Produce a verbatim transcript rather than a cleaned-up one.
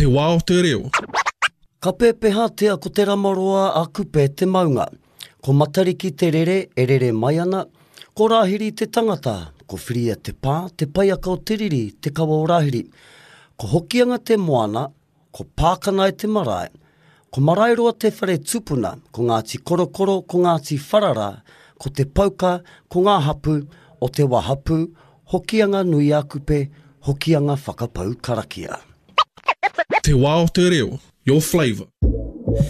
wā o te reo. Ka pēpeha tea ko te ramaroa a kupe te maunga. Ko matariki te rere, e rere mai ana. Ko rāhiri te tangata, ko whiria te pā, te paiaka o te riri, te kawa o rāhiri. Ko hokianga te moana, ko pākana e te marae. Ko marairoa te whare tupuna, ko Ngāti Korokoro, ko Ngāti Wharara, ko te pauka, ko ngā hapu, o te wahapu, hokianga nui a kupe, hokianga whakapau karakia. Te wā o te reo, your flavour.